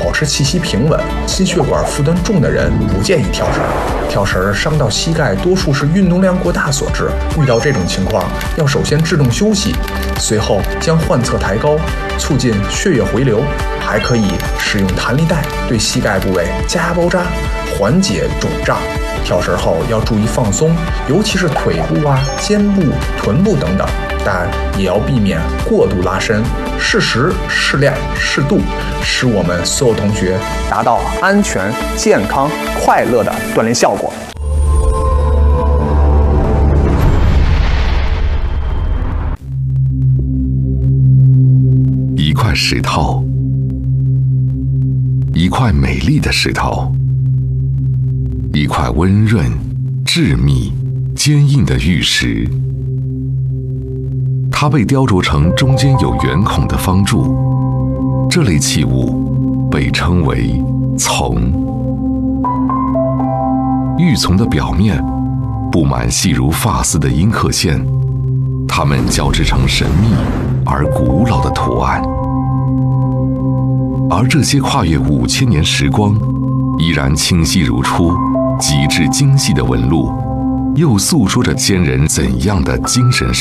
保持气息平稳、心血管负担重的人不建议跳绳。跳绳伤到膝盖，多数是运动量过大所致。遇到这种情况，要首先制动休息，随后将患侧抬高，促进血液回流。还可以使用弹力带对膝盖部位加包扎，缓解肿胀。跳绳后要注意放松，尤其是腿部、肩部、臀部等等，但也要避免过度拉伸，适时、适量、适度，使我们所有同学达到安全、健康、快乐的锻炼效果。 一块石头，一块美丽的石头，一块温润、致密、坚硬的玉石。它被雕琢成中间有圆孔的方柱，这类器物被称为琮。玉琮的表面布满细如发丝的阴刻线，它们交织成神秘而古老的图案。而这些跨越5000年时光，依然清晰如初、极致精细的纹路，又诉说着先人怎样的精神